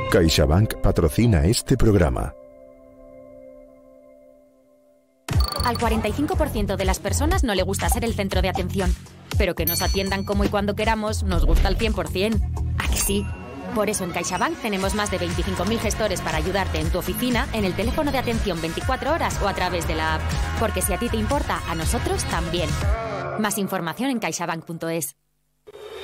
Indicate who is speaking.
Speaker 1: CaixaBank patrocina este programa.
Speaker 2: Al 45% de las personas no le gusta ser el centro de atención, pero que nos atiendan como y cuando queramos nos gusta al 100%. ¿A que sí? Por eso en CaixaBank tenemos más de 25.000 gestores para ayudarte en tu oficina, en el teléfono de atención 24 horas o a través de la app. Porque si a ti te importa, a nosotros también. Más información en caixabank.es.